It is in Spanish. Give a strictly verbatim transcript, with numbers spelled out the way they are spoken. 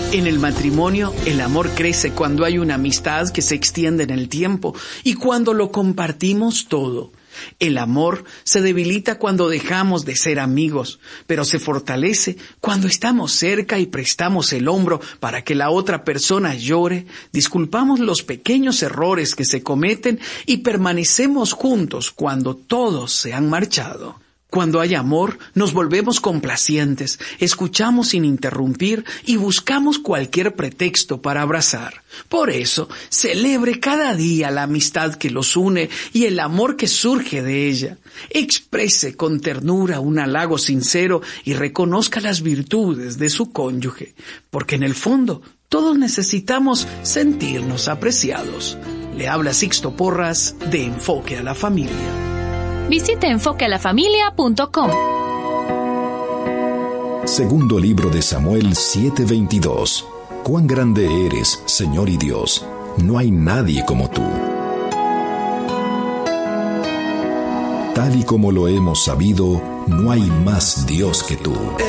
En el matrimonio, el amor crece cuando hay una amistad que se extiende en el tiempo y cuando lo compartimos todo. El amor se debilita cuando dejamos de ser amigos, pero se fortalece cuando estamos cerca y prestamos el hombro para que la otra persona llore, disculpamos los pequeños errores que se cometen y permanecemos juntos cuando todos se han marchado. Cuando hay amor, nos volvemos complacientes, escuchamos sin interrumpir y buscamos cualquier pretexto para abrazar. Por eso, celebre cada día la amistad que los une y el amor que surge de ella. Exprese con ternura un halago sincero y reconozca las virtudes de su cónyuge, porque en el fondo, todos necesitamos sentirnos apreciados. Le habla Sixto Porras de Enfoque a la Familia. Visite enfoque a la familia punto com. Segundo libro de Samuel siete veintidós. Cuán grande eres, Señor y Dios. No hay nadie como tú. Tal y como lo hemos sabido, no hay más Dios que tú.